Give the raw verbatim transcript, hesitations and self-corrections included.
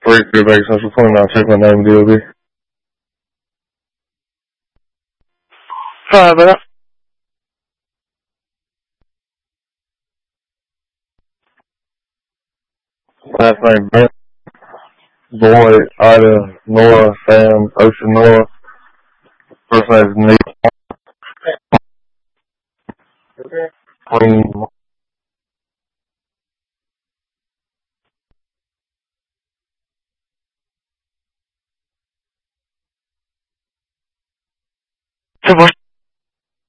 Three Quebec Central twenty-nine, check my name, D O B. Sorry about that. Last name Ben. Boy, Ida, Nora, Sam, Ocean, Nora. First name is Neil. Queen. So what's